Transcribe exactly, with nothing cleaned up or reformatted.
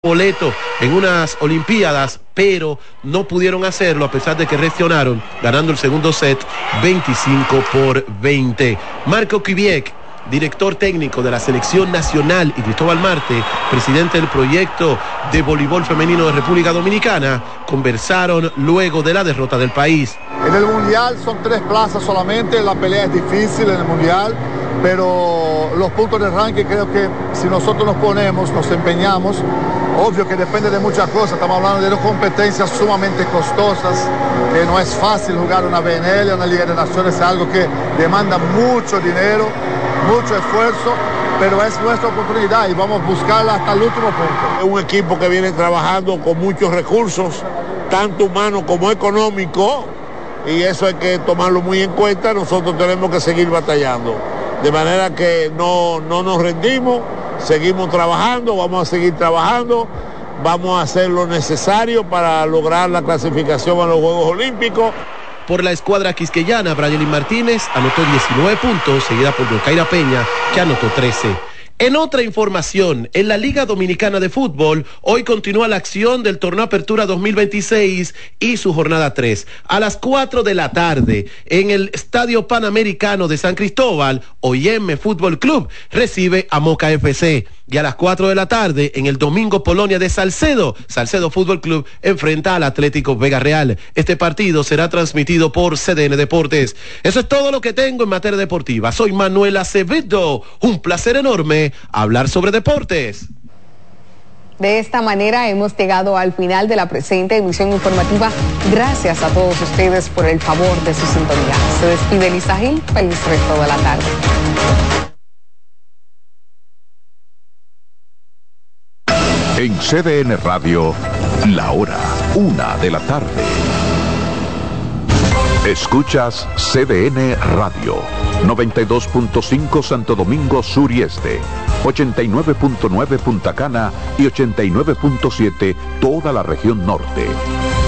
boleto en unas olimpiadas, pero no pudieron hacerlo a pesar de que reaccionaron, ganando el segundo set veinticinco por veinte. Marco Kiviek, director técnico de la selección nacional, y Cristóbal Marte, presidente del proyecto de voleibol femenino de República Dominicana, conversaron luego de la derrota del país. En el mundial son tres plazas solamente, la pelea es difícil en el mundial, pero los puntos de ranking creo que si nosotros nos ponemos, nos empeñamos, obvio que depende de muchas cosas, estamos hablando de dos competencias sumamente costosas, que no es fácil jugar una B N L, una Liga de Naciones, es algo que demanda mucho dinero, mucho esfuerzo, pero es nuestra oportunidad y vamos a buscarla hasta el último punto. Es un equipo que viene trabajando con muchos recursos, tanto humanos como económicos, y eso hay que tomarlo muy en cuenta. Nosotros tenemos que seguir batallando, de manera que no, no nos rendimos, seguimos trabajando, vamos a seguir trabajando, vamos a hacer lo necesario para lograr la clasificación a los Juegos Olímpicos. Por la escuadra quisqueyana, Brayelin Martínez anotó diecinueve puntos, seguida por Yokaira Peña, que anotó trece. En otra información, en la Liga Dominicana de Fútbol, hoy continúa la acción del Torneo Apertura dos mil veintiséis y su jornada tres. A las cuatro de la tarde, en el Estadio Panamericano de San Cristóbal, O I M Fútbol Club recibe a Moca F C. Y a las cuatro de la tarde, en el Domingo Polonia de Salcedo, Salcedo Fútbol Club enfrenta al Atlético Vega Real. Este partido será transmitido por C D N Deportes. Eso es todo lo que tengo en materia deportiva. Soy Manuel Acevedo. Un placer enorme hablar sobre deportes. De esta manera hemos llegado al final de la presente emisión informativa. Gracias a todos ustedes por el favor de su sintonía. Se despide Lisa Gil. Feliz resto de la tarde. En C D N Radio, la hora, una de la tarde. Escuchas C D N Radio, noventa y dos punto cinco Santo Domingo Sur y Este, ochenta y nueve punto nueve Punta Cana y ochenta y nueve punto siete toda la región norte.